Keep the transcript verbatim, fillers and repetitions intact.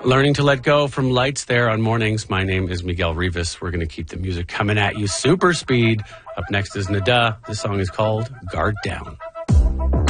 Learning to Let Go from Lights there on Mornings. My name is Miguel Rivas. We're going to keep the music coming at you super speed. Up next is Nada. The song is called Guard Down.